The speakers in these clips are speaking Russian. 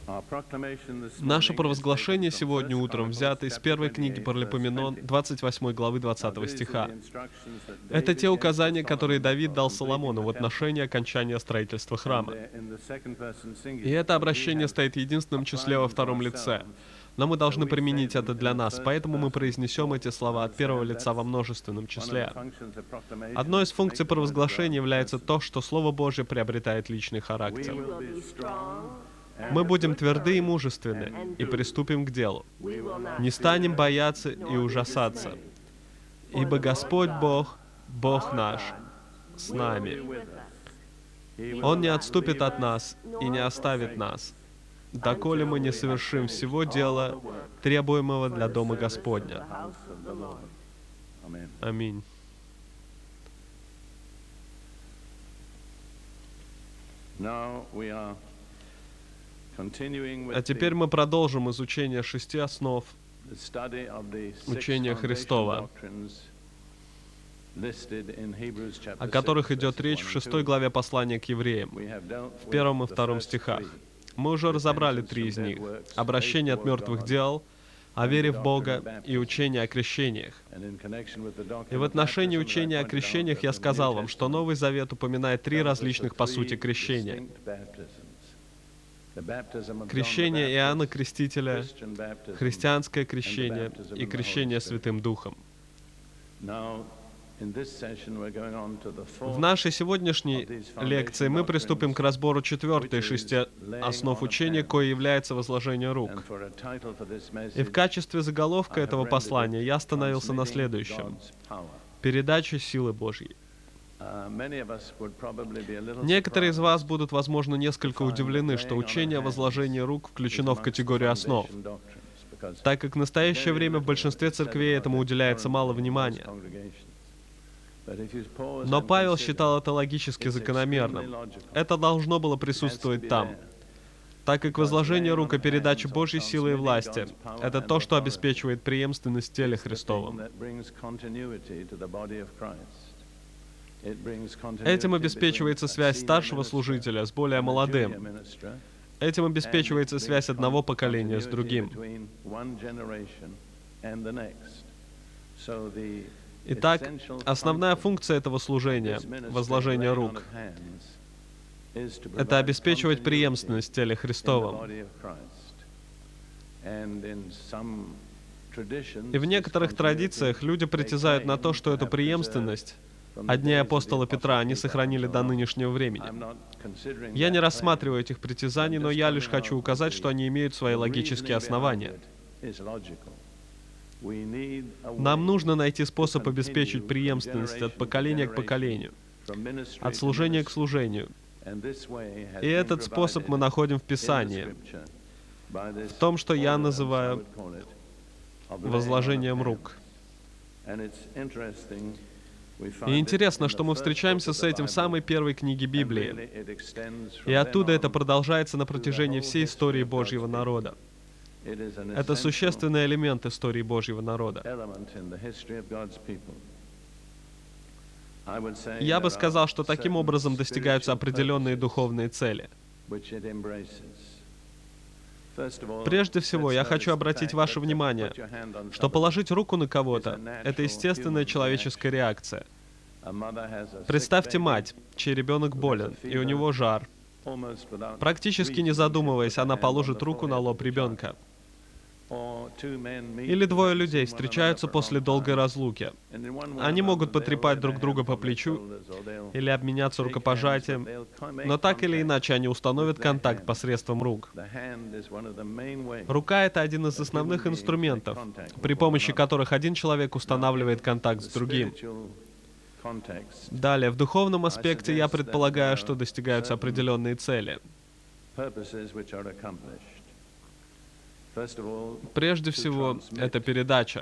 Наше провозглашение сегодня утром взято из первой книги Паралипоменон, 28 главы 20 стиха. Это те указания, которые Давид дал Соломону в отношении окончания строительства храма. И это обращение стоит в единственном числе во втором лице. Но мы должны применить это для нас, поэтому мы произнесем эти слова от первого лица во множественном числе. Одной из функций провозглашения является то, что Слово Божье приобретает личный характер. Мы будем тверды и мужественны, и приступим к делу. Не станем бояться и ужасаться, ибо Господь Бог, Бог наш, с нами. Он не отступит от нас и не оставит нас, доколе мы не совершим всего дела, требуемого для Дома Господня. Аминь. А теперь мы продолжим изучение 6 основ учения Христова, о которых идет речь в 6 главе послания к евреям, в 1 и 2 стихах. Мы уже разобрали 3 из них. Обращение от мертвых дел, о вере в Бога и учение о крещениях. И в отношении учения о крещениях я сказал вам, что Новый Завет упоминает 3 различных по сути крещения. Крещение Иоанна Крестителя, христианское крещение и крещение Святым Духом. В нашей сегодняшней лекции мы приступим к разбору 4-й из 6 основ учения, кое является возложение рук. И в качестве заголовка этого послания я остановился на следующем: передача силы Божьей. Некоторые из вас будут, возможно, несколько удивлены, что учение о возложении рук включено в категорию основ, так как в настоящее время в большинстве церквей этому уделяется мало внимания. Но Павел считал это логически закономерным. Это должно было присутствовать там, так как возложение рук и передача Божьей силы и власти — это то, что обеспечивает преемственность в теле Христовом. Этим обеспечивается связь старшего служителя с более молодым. Этим обеспечивается связь одного поколения с другим. Итак, основная функция этого служения, возложения рук, это обеспечивать преемственность в теле Христовом. И в некоторых традициях люди притязают на то, что эту преемственность от дней апостола Петра они сохранили до нынешнего времени. Я не рассматриваю этих притязаний, но я лишь хочу указать, что они имеют свои логические основания. Нам нужно найти способ обеспечить преемственность от поколения к поколению, от служения к служению. И этот способ мы находим в Писании, в том, что я называю возложением рук. И интересно, что мы встречаемся с этим в самой первой книге Библии. И оттуда это продолжается на протяжении всей истории Божьего народа. Это существенный элемент истории Божьего народа. Я бы сказал, что таким образом достигаются определенные духовные цели. Прежде всего, я хочу обратить ваше внимание, что положить руку на кого-то — это естественная человеческая реакция. Представьте мать, чей ребенок болен, и у него жар. Практически не задумываясь, она положит руку на лоб ребенка. Или 2 людей встречаются после долгой разлуки. Они могут потрепать друг друга по плечу или обменяться рукопожатием, но так или иначе они установят контакт посредством рук. Рука — это один из основных инструментов, при помощи которых один человек устанавливает контакт с другим. Далее, в духовном аспекте я предполагаю, что достигаются определенные цели. Прежде всего, это передача.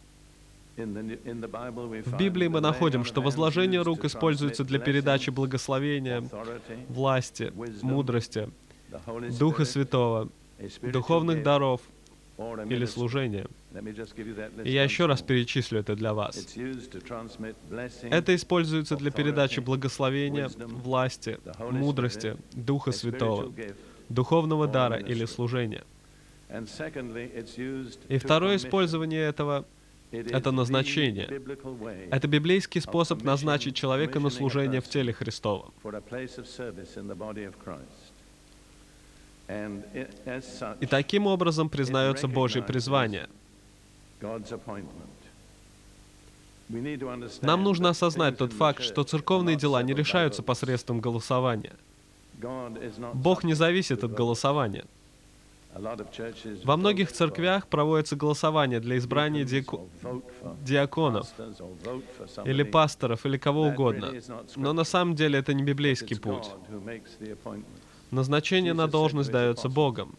В Библии мы находим, что возложение рук используется для передачи благословения, власти, мудрости, Духа Святого, духовных даров или служения. И я еще раз перечислю это для вас. Это используется для передачи благословения, власти, мудрости, Духа Святого, духовного дара или служения. И второе использование этого — это назначение. Это библейский способ назначить человека на служение в теле Христовом. И таким образом признается Божье призвание. Нам нужно осознать тот факт, что церковные дела не решаются посредством голосования. Бог не зависит от голосования. Во многих церквях проводится голосование для избрания диаконов, или пасторов, или кого угодно. Но на самом деле это не библейский путь. Назначение на должность дается Богом.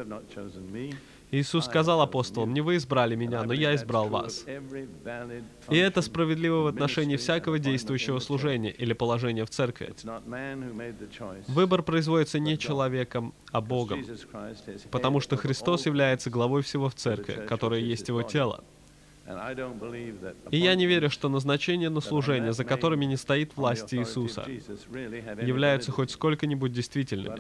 Иисус сказал апостолам: «Не вы избрали меня, но я избрал вас». И это справедливо в отношении всякого действующего служения или положения в церкви. Выбор производится не человеком, а Богом, потому что Христос является главой всего в церкви, которая есть Его тело. И я не верю, что назначение на служение, за которыми не стоит власть Иисуса, являются хоть сколько-нибудь действительными.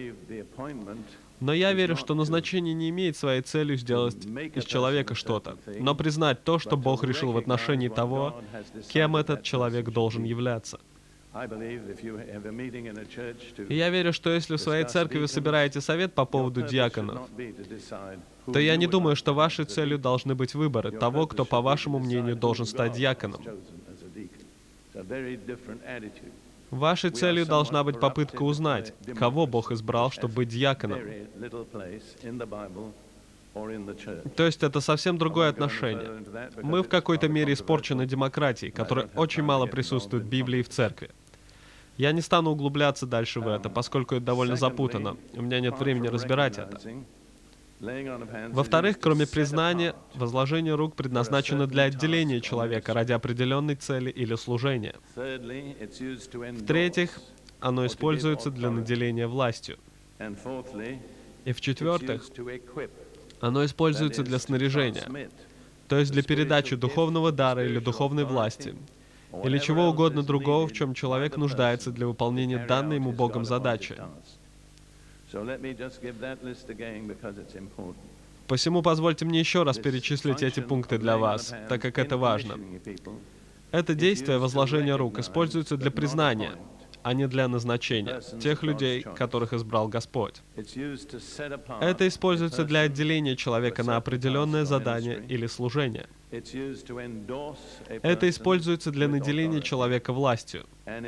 Но я верю, что назначение не имеет своей целью сделать из человека что-то, но признать то, что Бог решил в отношении того, кем этот человек должен являться. И я верю, что если в своей церкви вы собираете совет по поводу диаконов, то я не думаю, что вашей целью должны быть выборы того, кто, по вашему мнению, должен стать диаконом. Вашей целью должна быть попытка узнать, кого Бог избрал, чтобы быть диаконом. То есть это совсем другое отношение. Мы в какой-то мере испорчены демократией, которая очень мало присутствует в Библии и в церкви. Я не стану углубляться дальше в это, поскольку это довольно запутанно. У меня нет времени разбирать это. Во-вторых, кроме признания, возложение рук предназначено для отделения человека ради определенной цели или служения. В-третьих, оно используется для наделения властью. И в-четвертых, оно используется для снаряжения, то есть для передачи духовного дара или духовной власти, или чего угодно другого, в чем человек нуждается для выполнения данной ему Богом задачи. Посему позвольте мне еще раз перечислить эти пункты для вас, так как это важно. Это действие возложения рук используется для признания, а не для назначения тех людей, которых избрал Господь. Это используется для отделения человека на определенное задание или служение. Это используется для наделения человека властью.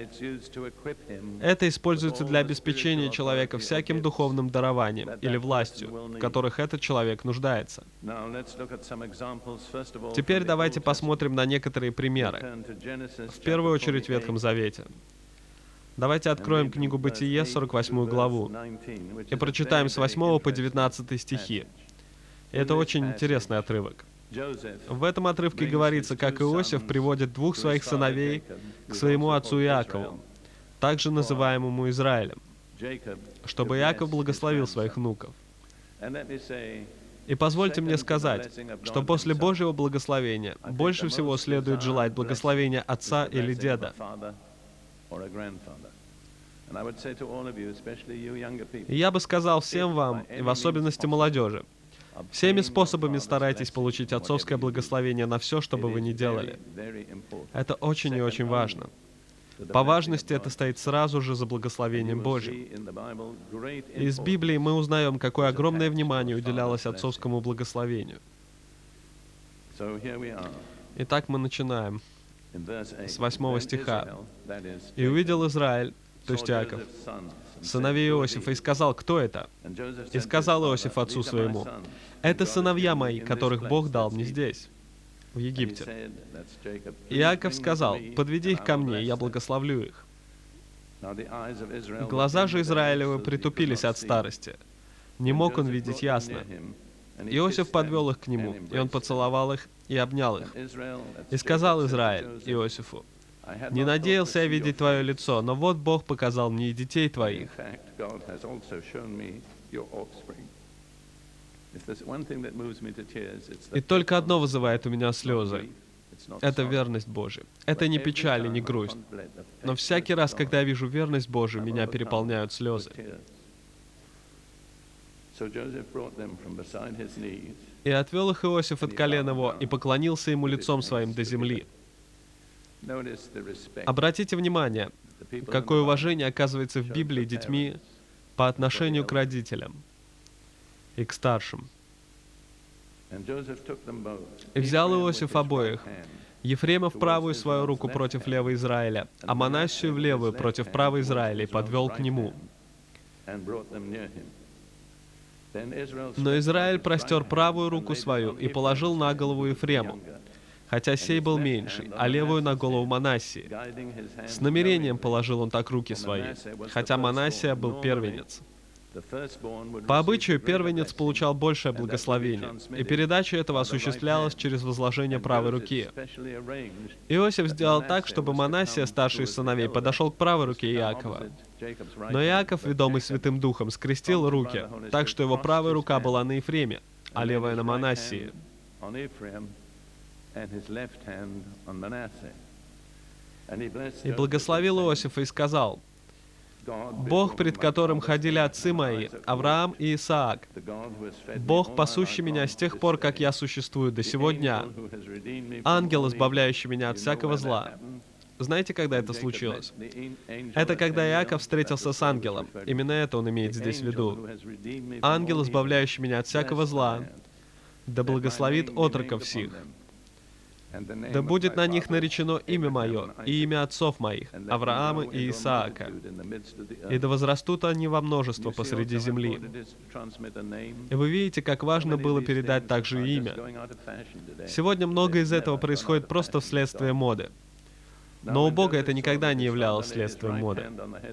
Это используется для обеспечения человека всяким духовным дарованием или властью, в которых этот человек нуждается. Теперь давайте посмотрим на некоторые примеры. В первую очередь в Ветхом Завете. Давайте откроем книгу Бытие, 48 главу, и прочитаем с 8 по 19 стихи. И это очень интересный отрывок. В этом отрывке говорится, как Иосиф приводит двух своих сыновей к своему отцу Иакову, также называемому Израилем, чтобы Иаков благословил своих внуков. И позвольте мне сказать, что после Божьего благословения больше всего следует желать благословения отца или деда. И я бы сказал всем вам, и в особенности молодежи, всеми способами старайтесь получить отцовское благословение на все, что бы вы ни делали. Это очень и очень важно. По важности это стоит сразу же за благословением Божьим. Из Библии мы узнаем, какое огромное внимание уделялось отцовскому благословению. Итак, мы начинаем с 8 стиха. «И увидел Израиль, то есть Иаков, сыновей Иосифа, и сказал: кто это? И сказал Иосиф отцу своему: это сыновья мои, которых Бог дал мне здесь, в Египте. Иаков сказал: подведи их ко мне, и я благословлю их. Глаза же Израилевы притупились от старости. Не мог он видеть ясно. Иосиф подвел их к нему, и он поцеловал их и обнял их. И сказал Израиль Иосифу: не надеялся я видеть твое лицо, но вот Бог показал мне и детей твоих. И только одно вызывает у меня слезы. Это верность Божия. Это не печаль и не грусть. Но всякий раз, когда я вижу верность Божию, меня переполняют слезы. И отвел их Иосиф от колен его, и поклонился ему лицом своим до земли. Обратите внимание, какое уважение оказывается в Библии детьми по отношению к родителям и к старшим. «И взял Иосиф обоих, Ефрема в правую свою руку против левой Израиля, а Манассию в левую против правой Израиля, и подвел к нему. Но Израиль простер правую руку свою и положил на голову Ефрему, хотя сей был меньший, а левую на голову Манассии. С намерением положил он так руки свои, хотя Манассия был первенец. По обычаю, первенец получал большее благословение, и передача этого осуществлялась через возложение правой руки. Иосиф сделал так, чтобы Манассия, старший из сыновей, подошел к правой руке Иакова. Но Иаков, ведомый Святым Духом, скрестил руки, так что его правая рука была на Ефреме, а левая на Манассии. И благословил Иосифа и сказал: «Бог, пред которым ходили отцы мои, Авраам и Исаак, Бог, пасущий меня с тех пор, как я существую до сего дня, ангел, избавляющий меня от всякого зла». Знаете, когда это случилось? Это когда Иаков встретился с ангелом. Именно это он имеет здесь в виду. «Ангел, избавляющий меня от всякого зла, да благословит отроков сих. Да будет на них наречено имя мое и имя отцов моих, Авраама и Исаака. И да возрастут они во множество посреди земли». И вы видите, как важно было передать также и имя. Сегодня многое из этого происходит просто вследствие моды. Но у Бога это никогда не являлось следствием моды.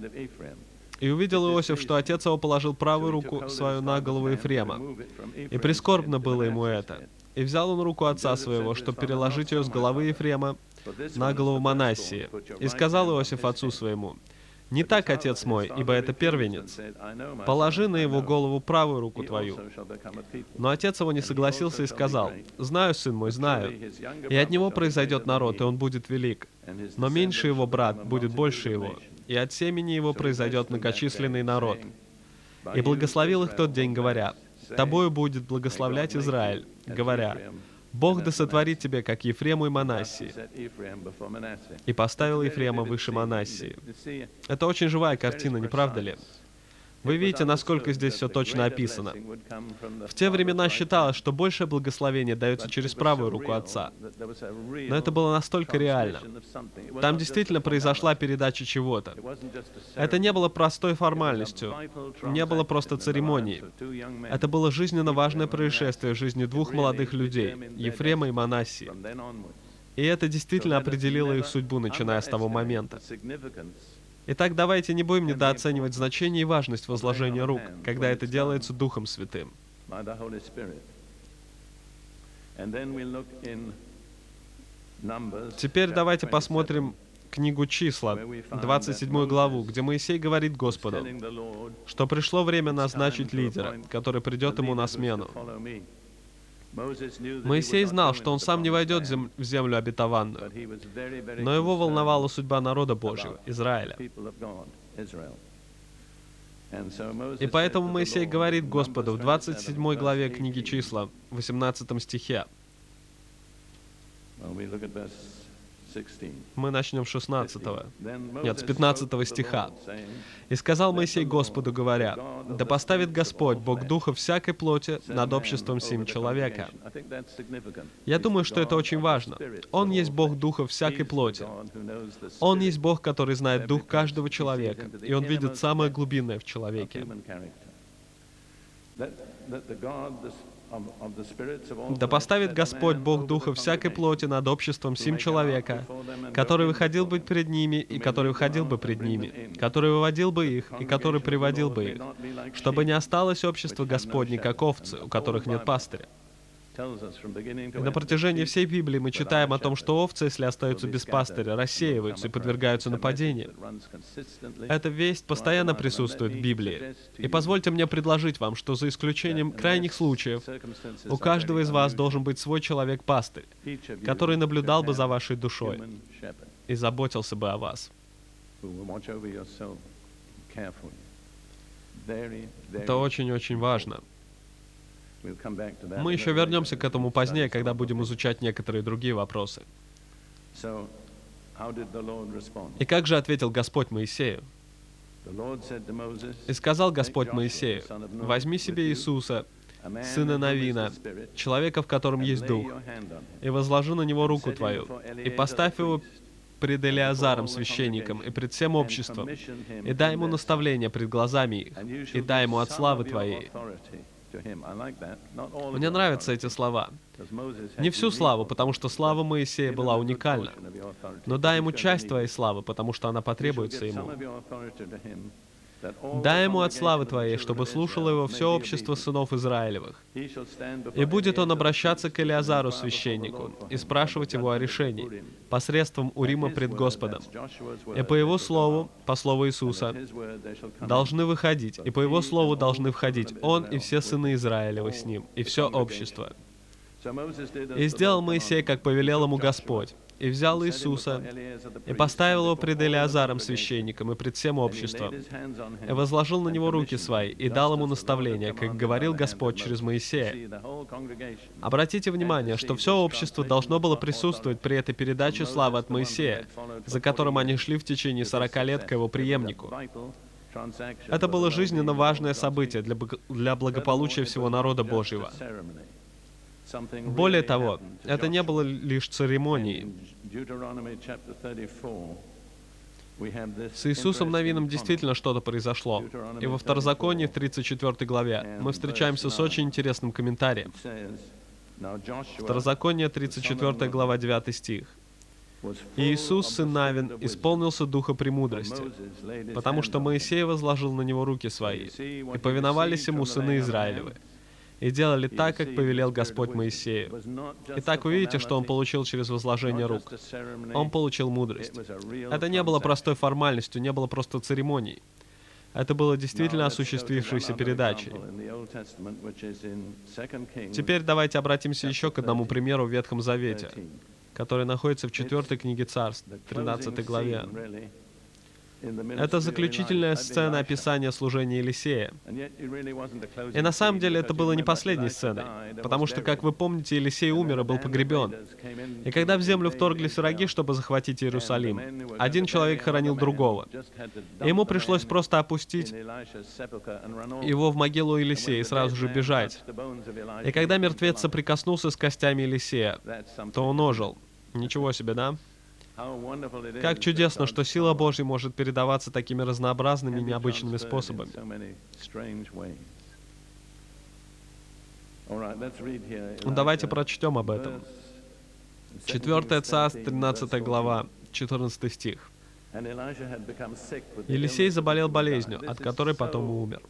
«И увидел Иосиф, что отец его положил правую руку свою на голову Ефрема, и прискорбно было ему это. И взял он руку отца своего, чтобы переложить ее с головы Ефрема на голову Манассии. И сказал Иосиф отцу своему: «Не так, отец мой, ибо это первенец. Положи на его голову правую руку твою». Но отец его не согласился и сказал: «Знаю, сын мой, знаю, и от него произойдет народ, и он будет велик. Но меньше его брат будет больше его, и от семени его произойдет многочисленный народ». И благословил их тот день, говоря: «Тобою будет благословлять Израиль», говоря: «Бог да сотворит тебе, как Ефрему и Манассии». И поставил Ефрема выше Манассии. Это очень живая картина, не правда ли? Вы видите, насколько здесь все точно описано. В те времена считалось, что большее благословение дается через правую руку отца. Но это было настолько реально. Там действительно произошла передача чего-то. Это не было простой формальностью, не было просто церемонией. Это было жизненно важное происшествие в жизни двух молодых людей, Ефрема и Манассии. И это действительно определило их судьбу, начиная с того момента. Итак, давайте не будем недооценивать значение и важность возложения рук, когда это делается Духом Святым. Теперь давайте посмотрим книгу Числа, 27 главу, где Моисей говорит Господу, что пришло время назначить лидера, который придет ему на смену. Моисей знал, что он сам не войдет в землю обетованную, но его волновала судьба народа Божьего, Израиля. И поэтому Моисей говорит Господу в 27 главе книги Числа, 18 стихе. Мы начнем с 15 стиха. «И сказал Моисей Господу, говоря: да поставит Господь, Бог духа всякой плоти, над обществом сим человека». Я думаю, что это очень важно. Он есть Бог духа всякой плоти. Он есть Бог, который знает дух каждого человека, и Он видит самое глубинное в человеке. «Да поставит Господь, Бог духа всякой плоти, над обществом сим человека, который выходил бы пред ними, и который выходил бы пред ними, который выводил бы их, и который приводил бы их, чтобы не осталось общество Господне, как овцы, у которых нет пастыря». И на протяжении всей Библии мы читаем о том, что овцы, если остаются без пастыря, рассеиваются и подвергаются нападениям. Эта весть постоянно присутствует в Библии. И позвольте мне предложить вам, что за исключением крайних случаев, у каждого из вас должен быть свой человек-пастырь, который наблюдал бы за вашей душой и заботился бы о вас. Это очень-очень важно. Мы еще вернемся к этому позднее, когда будем изучать некоторые другие вопросы. И как же ответил Господь Моисею? «И сказал Господь Моисею: возьми себе Иисуса, сына Навина, человека, в котором есть Дух, и возложи на него руку твою, и поставь его пред Элиазаром, священником, и пред всем обществом, и дай ему наставление пред глазами их, и дай ему от славы твоей». Мне нравятся эти слова. Не всю славу, потому что слава Моисея была уникальна, но дай ему часть твоей славы, потому что она потребуется ему. Дай ему от славы твоей, чтобы слушало его все общество сынов Израилевых. И будет он обращаться к Элиазару, священнику, и спрашивать его о решении, посредством Урима пред Господом. И по его слову, по слову Иисуса, должны выходить, и по его слову должны входить он и все сыны Израилевы с ним, и все общество. И сделал Моисей, как повелел ему Господь, и взял Иисуса, и поставил его пред Элиазаром, священником, и пред всем обществом, и возложил на него руки свои, и дал ему наставление, как говорил Господь через Моисея. Обратите внимание, что все общество должно было присутствовать при этой передаче славы от Моисея, за которым они шли в течение 40 лет к его преемнику. Это было жизненно важное событие для благополучия всего народа Божьего. Более того, это не было лишь церемонией. С Иисусом Навином действительно что-то произошло. И во Второзаконии, в 34 главе, мы встречаемся с очень интересным комментарием. Второзаконие, 34 глава, 9 стих. «И Иисус, сын Навин, исполнился духа премудрости, потому что Моисей возложил на него руки свои, и повиновались ему сыны Израилевы, и делали так, как повелел Господь Моисею». Итак, вы видите, что он получил через возложение рук. Он получил мудрость. Это не было простой формальностью, не было просто церемонией. Это было действительно осуществившейся передачей. Теперь давайте обратимся еще к одному примеру в Ветхом Завете, который находится в 4 книге Царств, 13 главе. Это заключительная сцена описания служения Елисея. И на самом деле это было не последней сценой, потому что, как вы помните, Елисей умер и был погребен. И когда в землю вторглись враги, чтобы захватить Иерусалим, один человек хоронил другого. И ему пришлось просто опустить его в могилу Елисея и сразу же бежать. И когда мертвец соприкоснулся с костями Елисея, то он ожил. Ничего себе, да? Как чудесно, что сила Божья может передаваться такими разнообразными и необычными способами. Давайте прочтем об этом. 4 Царств, 13 глава, 14 стих. «Елисей заболел болезнью, от которой потом и умер».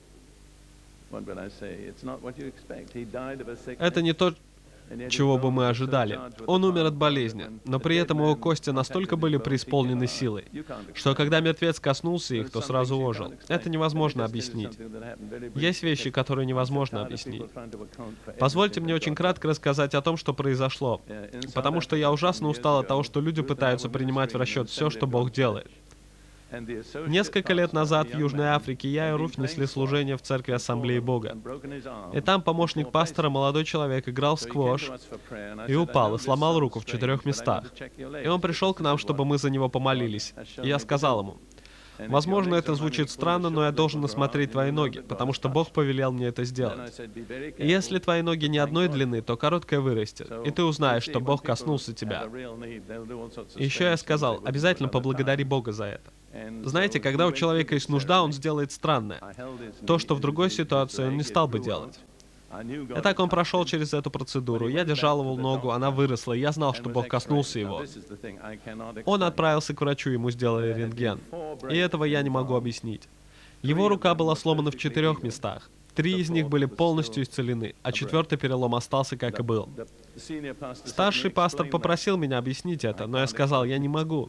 Это не то, чего бы мы ожидали. Он умер от болезни, но при этом его кости настолько были преисполнены силой, что когда мертвец коснулся их, то сразу ожил. Это невозможно объяснить. Есть вещи, которые невозможно объяснить. Позвольте мне очень кратко рассказать о том, что произошло, потому что я ужасно устал от того, что люди пытаются принимать в расчет все, что Бог делает. Несколько лет назад в Южной Африке я и Руфь несли служение в церкви Ассамблеи Бога. И там помощник пастора, молодой человек, играл в сквош и упал, и сломал руку в 4 местах. И он пришел к нам, чтобы мы за него помолились. И я сказал ему: «Возможно, это звучит странно, но я должен осмотреть твои ноги, потому что Бог повелел мне это сделать. И если твои ноги не одной длины, то короткая вырастет, и ты узнаешь, что Бог коснулся тебя». И еще я сказал: «Обязательно поблагодари Бога за это». Знаете, когда у человека есть нужда, он сделает странное. То, что в другой ситуации он не стал бы делать. Итак, он прошел через эту процедуру. Я держал его ногу, она выросла, и я знал, что Бог коснулся его. Он отправился к врачу, ему сделали рентген. И этого я не могу объяснить. Его рука была сломана в 4 местах. 3 из них были полностью исцелены, а 4-й перелом остался, как и был. Старший пастор попросил меня объяснить это, но я сказал: «Я не могу».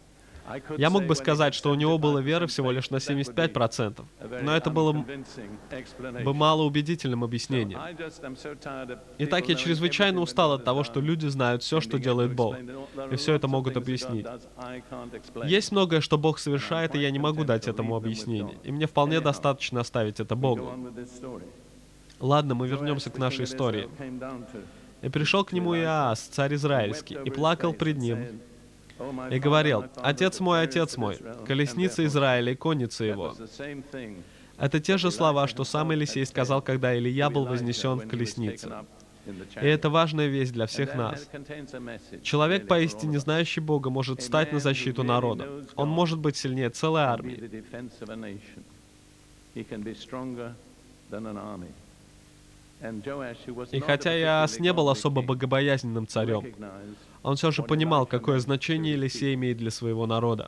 Я мог бы сказать, что у него было веры всего лишь на 75%, но это было бы малоубедительным объяснением. Итак, я чрезвычайно устал от того, что люди знают все, что делает Бог, и все это могут объяснить. Есть многое, что Бог совершает, и я не могу дать этому объяснение, и мне вполне достаточно оставить это Богу. Ладно, мы вернемся к нашей истории. «И пришел к нему Иоас, царь израильский, и плакал пред ним, и говорил: Отец мой, колесница Израиля и конница его». Это те же слова, что сам Елисей сказал, когда Илия был вознесен в колеснице. И это важная весть для всех нас. Человек, поистине знающий Бога, может встать на защиту народа. Он может быть сильнее целой армии. И хотя Иоас не был особо богобоязненным царем, он все же понимал, какое значение Елисей имеет для своего народа.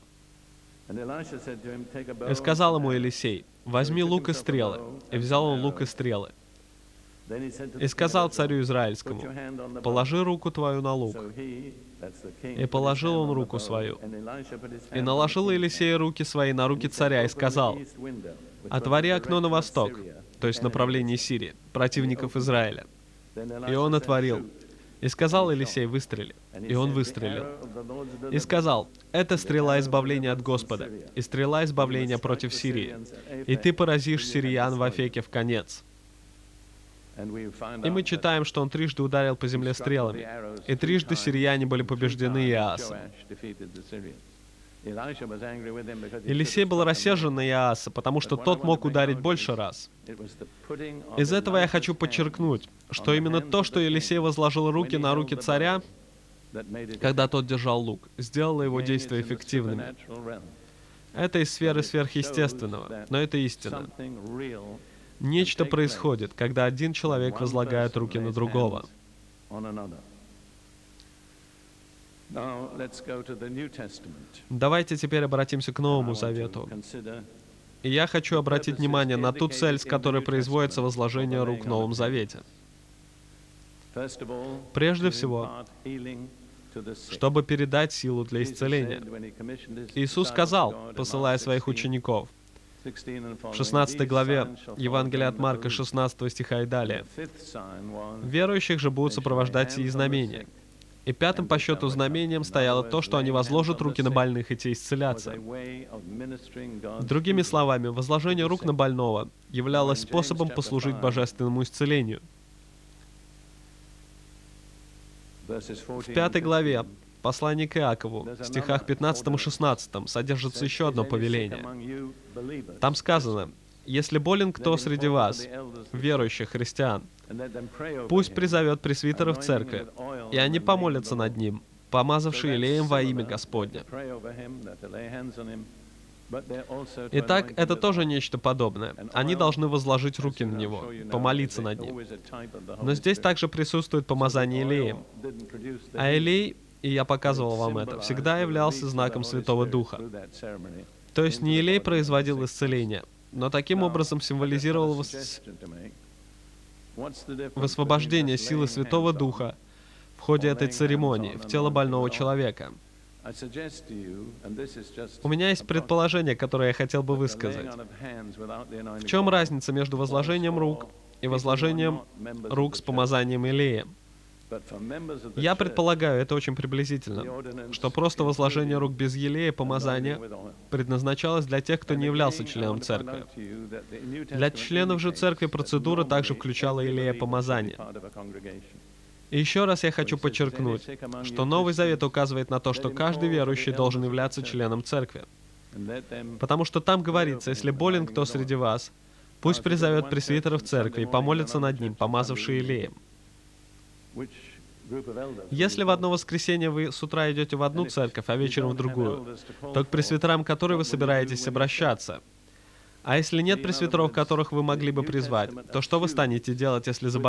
И сказал ему Елисей: «Возьми лук и стрелы». И взял он лук и стрелы. И сказал царю израильскому: «Положи руку твою на лук». И положил он руку свою. И наложил Елисей руки свои на руки царя и сказал: «Отвори окно на восток», то есть в направлении Сирии, противников Израиля. И он отворил. И сказал Елисей: «Выстрели». И он выстрелил. И сказал: «Это стрела избавления от Господа, и стрела избавления против Сирии. И ты поразишь сириян в Афеке в конец». И мы читаем, что он трижды ударил по земле стрелами, и трижды сирияне были побеждены Иоасом. Елисей был рассержен на Иоаса, потому что тот мог ударить больше раз. Из этого я хочу подчеркнуть, что именно то, что Елисей возложил руки на руки царя, когда тот держал лук, сделало его действия эффективными. Это из сферы сверхъестественного, но это истина. Нечто происходит, когда один человек возлагает руки на другого. Давайте теперь обратимся к Новому Завету. И я хочу обратить внимание на ту цель, с которой производится возложение рук в Новом Завете. Прежде всего, чтобы передать силу для исцеления. Иисус сказал, посылая своих учеников, в 16 главе Евангелия от Марка, 16 стиха и далее: «Верующих же будут сопровождать сии знамения». И пятым по счету знамением стояло то, что они возложат руки на больных, и те исцелятся. Другими словами, возложение рук на больного являлось способом послужить божественному исцелению. В 5 главе послания к Иакову, в стихах 15 и 16, содержится еще одно повеление. Там сказано: «Если болен кто среди вас, верующих христиан, пусть призовет пресвитеров церкви, и они помолятся над ним, помазавши елеем во имя Господне». Итак, это тоже нечто подобное. Они должны возложить руки на него, помолиться над ним. Но здесь также присутствует помазание елеем. А елей, и я показывал вам это, всегда являлся знаком Святого Духа. То есть не елей производил исцеление, но таким образом символизировал высвобождение силы Святого Духа в ходе этой церемонии в тело больного человека. У меня есть предположение, которое я хотел бы высказать. В чем разница между возложением рук и возложением рук с помазанием елеем? Я предполагаю, это очень приблизительно, что просто возложение рук без елея помазания предназначалось для тех, кто не являлся членом церкви. Для членов же церкви процедура также включала елея помазания. И еще раз я хочу подчеркнуть, что Новый Завет указывает на то, что каждый верующий должен являться членом церкви. Потому что там говорится: «Если болен кто среди вас, пусть призовет пресвитеров церкви и помолится над ним, помазавши елеем». Если в одно воскресенье вы с утра идете в одну церковь, а вечером в другую, то к пресвитерам которой вы собираетесь обращаться? А если нет пресвитеров, которых вы могли бы призвать, то что вы станете делать, если